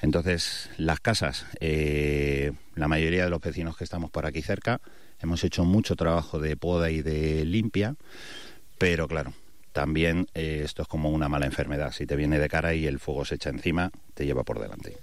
Entonces, las casas, la mayoría de los vecinos que estamos por aquí cerca, hemos hecho mucho trabajo de poda y de limpia, pero claro, también esto es como una mala enfermedad. Si te viene de cara y el fuego se echa encima, te lleva por delante.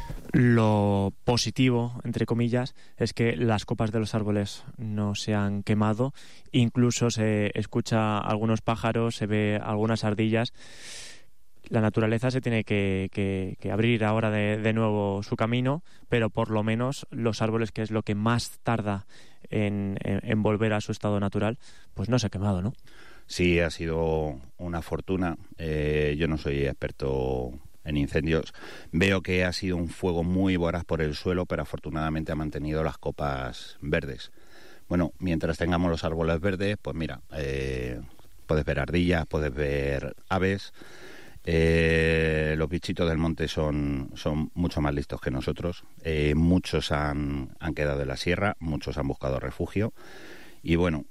Lo positivo, entre comillas, es que las copas de los árboles no se han quemado. Incluso se escucha algunos pájaros, se ve algunas ardillas. La naturaleza se tiene que abrir ahora de nuevo su camino, pero por lo menos los árboles, que es lo que más tarda en volver a su estado natural, pues no se ha quemado, ¿no? Sí, ha sido una fortuna. Yo no soy experto en incendios. Veo que ha sido un fuego muy voraz por el suelo, pero afortunadamente ha mantenido las copas verdes. Bueno, mientras tengamos los árboles verdes, pues mira, puedes ver ardillas, puedes ver aves. Los bichitos del monte son mucho más listos que nosotros. Muchos han quedado en la sierra, muchos han buscado refugio. Y bueno,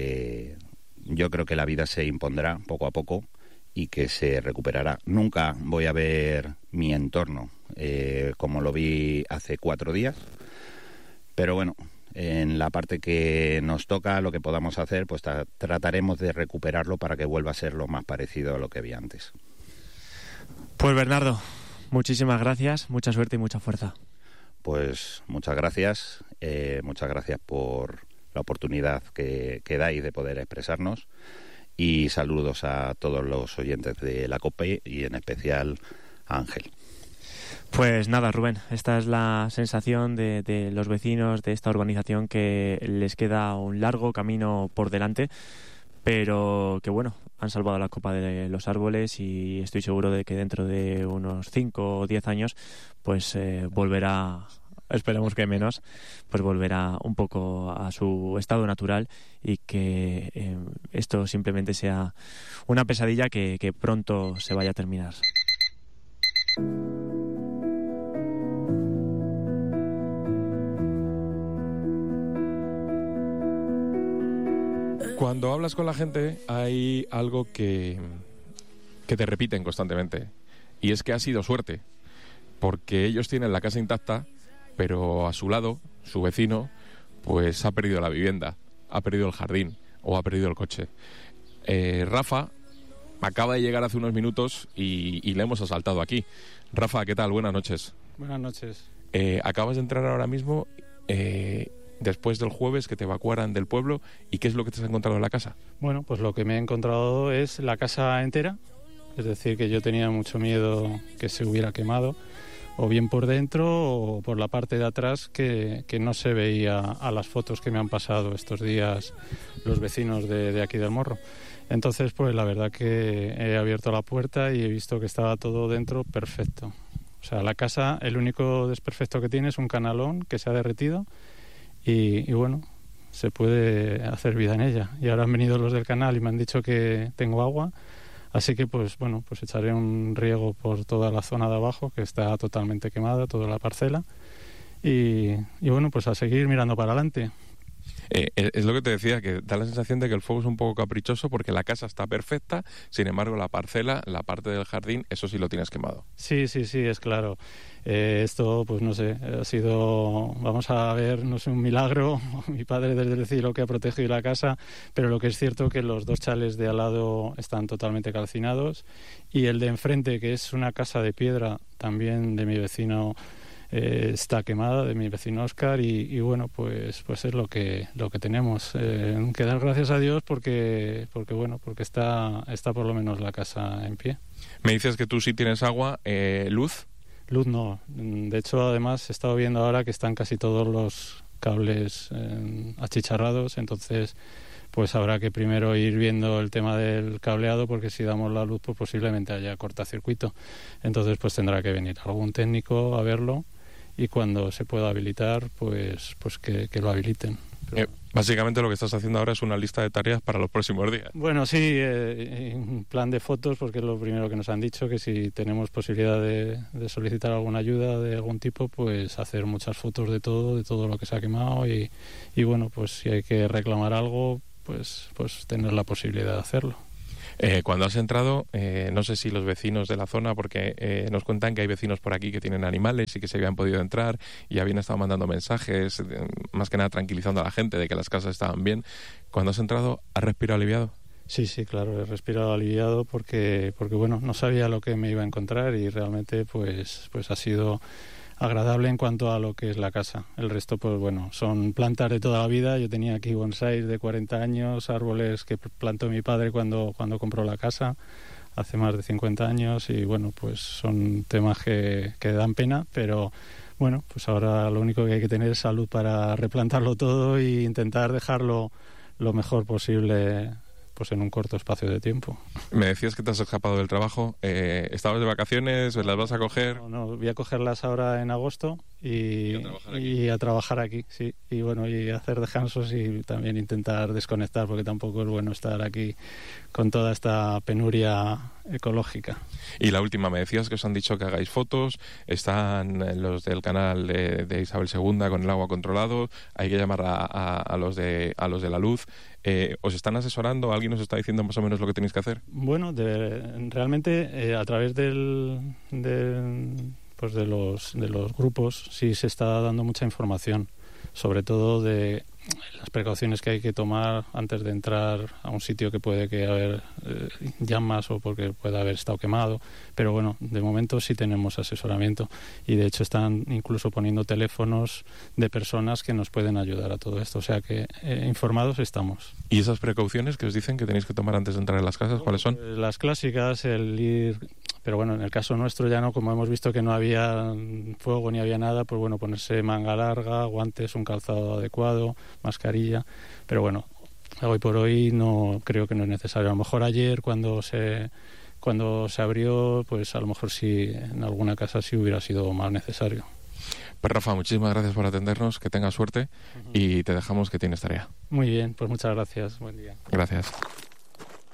yo creo que la vida se impondrá poco a poco y que se recuperará. Nunca voy a ver mi entorno como lo vi hace 4 días, pero bueno, en la parte que nos toca, lo que podamos hacer, pues trataremos de recuperarlo para que vuelva a ser lo más parecido a lo que había antes. Pues Bernardo, muchísimas gracias, mucha suerte y mucha fuerza. Pues muchas gracias por la oportunidad que dais de poder expresarnos. Y saludos a todos los oyentes de la COPE y en especial a Ángel. Pues nada, Rubén, esta es la sensación de los vecinos de esta urbanización, que les queda un largo camino por delante, pero que bueno, han salvado la copa de los árboles y estoy seguro de que dentro de unos 5 o 10 años pues volverá, esperemos que menos, pues volverá un poco a su estado natural y que esto simplemente sea una pesadilla que pronto se vaya a terminar. Cuando hablas con la gente hay algo que te repiten constantemente, y es que ha sido suerte, porque ellos tienen la casa intacta, pero a su lado, su vecino, pues ha perdido la vivienda, ha perdido el jardín o ha perdido el coche. Rafa acaba de llegar hace unos minutos y le hemos asaltado aquí. Rafa, ¿qué tal? Buenas noches. Buenas noches. Acabas de entrar ahora mismo después del jueves que te evacuaran del pueblo. ¿Y qué es lo que te has encontrado en la casa? Bueno, pues lo que me he encontrado es la casa entera. Es decir, que yo tenía mucho miedo que se hubiera quemado, o bien por dentro o por la parte de atrás, que no se veía a las fotos que me han pasado estos días los vecinos de aquí del Morro. Entonces, pues la verdad que he abierto la puerta y he visto que estaba todo dentro perfecto. O sea, la casa, el único desperfecto que tiene es un canalón que se ha derretido y bueno, se puede hacer vida en ella. Y ahora han venido los del canal y me han dicho que tengo agua. Así que pues bueno, pues echaré un riego por toda la zona de abajo, que está totalmente quemada, toda la parcela, y bueno, pues a seguir mirando para adelante. Es lo que te decía, que da la sensación de que el fuego es un poco caprichoso, porque la casa está perfecta, sin embargo la parcela, la parte del jardín, eso sí lo tienes quemado. Sí, es claro. Esto, pues no sé, ha sido, vamos a ver, no sé, un milagro, mi padre desde el cielo que ha protegido la casa, pero lo que es cierto que los 2 chales de al lado están totalmente calcinados, y el de enfrente, que es una casa de piedra también de mi vecino, está quemada, de mi vecino Óscar, y bueno, pues es lo que tenemos. Que dar gracias a Dios porque está por lo menos la casa en pie. Me dices que tú sí tienes agua, luz. Luz no. De hecho, además, he estado viendo ahora que están casi todos los cables achicharrados, entonces pues habrá que primero ir viendo el tema del cableado, porque si damos la luz pues posiblemente haya cortacircuito. Entonces pues tendrá que venir algún técnico a verlo, y cuando se pueda habilitar pues que lo habiliten. Básicamente lo que estás haciendo ahora es una lista de tareas para los próximos días. Bueno, sí, un plan de fotos, porque es lo primero que nos han dicho, que si tenemos posibilidad de solicitar alguna ayuda de algún tipo, pues hacer muchas fotos de todo lo que se ha quemado, y bueno, pues si hay que reclamar algo, pues tener la posibilidad de hacerlo. Cuando has entrado, no sé si los vecinos de la zona, porque nos cuentan que hay vecinos por aquí que tienen animales y que se habían podido entrar y habían estado mandando mensajes, más que nada tranquilizando a la gente de que las casas estaban bien. Cuando has entrado, ¿has respirado aliviado? Sí, sí, claro, he respirado aliviado porque bueno, no sabía lo que me iba a encontrar y realmente pues ha sido agradable en cuanto a lo que es la casa. El resto, pues bueno, son plantas de toda la vida. Yo tenía aquí bonsáis de 40 años, árboles que plantó mi padre cuando compró la casa, hace más de 50 años, y bueno, pues son temas que dan pena, pero bueno, pues ahora lo único que hay que tener es salud para replantarlo todo e intentar dejarlo lo mejor posible, pues en un corto espacio de tiempo. Me decías que te has escapado del trabajo. ¿Estabas de vacaciones? ¿Las vas a coger? No, voy a cogerlas ahora en agosto y a trabajar aquí, sí. Y bueno, y hacer descansos y también intentar desconectar, porque tampoco es bueno estar aquí con toda esta penuria ecológica. Y la última, me decías que os han dicho que hagáis fotos, están los del canal de Isabel II con el agua controlado, hay que llamar a los de la luz. ¿Os están asesorando? ¿Alguien os está diciendo más o menos lo que tenéis que hacer? Bueno, realmente a través de los grupos sí se está dando mucha información, sobre todo de las precauciones que hay que tomar antes de entrar a un sitio que puede que haber llamas o porque puede haber estado quemado, pero bueno, de momento sí tenemos asesoramiento y de hecho están incluso poniendo teléfonos de personas que nos pueden ayudar a todo esto, o sea que informados estamos. ¿Y esas precauciones que os dicen que tenéis que tomar antes de entrar en las casas, cuáles son? Las clásicas, el ir... Pero bueno, en el caso nuestro ya no, como hemos visto que no había fuego ni había nada, pues bueno, ponerse manga larga, guantes, un calzado adecuado, mascarilla. Pero bueno, hoy por hoy no creo que no es necesario. A lo mejor ayer cuando se abrió, pues a lo mejor sí, en alguna casa sí hubiera sido más necesario. Pues Rafa, muchísimas gracias por atendernos, que tengas suerte y te dejamos que tienes tarea. Muy bien, pues muchas gracias. Buen día. Gracias.